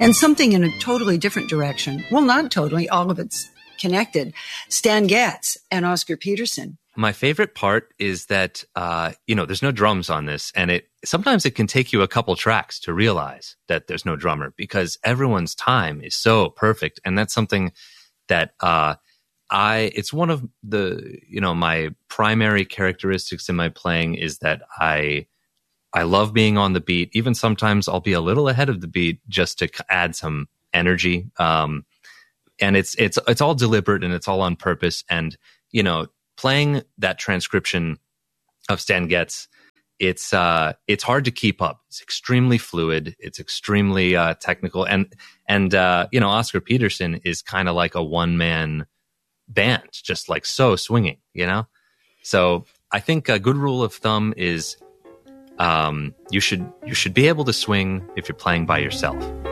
And something in a totally different direction. Well, not totally. All of it's connected. Stan Getz and Oscar Peterson. My favorite part is that, there's no drums on this, and sometimes it can take you a couple tracks to realize that there's no drummer because everyone's time is so perfect. And that's something that, it's one of the, my primary characteristics in my playing is that I love being on the beat. Even sometimes I'll be a little ahead of the beat just to add some energy. And it's all deliberate and it's all on purpose. And, playing that transcription of Stan Getz, it's hard to keep up. It's extremely fluid. It's extremely technical. And Oscar Peterson is kind of like a one-man band, just like so swinging, So I think a good rule of thumb is you should be able to swing if you're playing by yourself.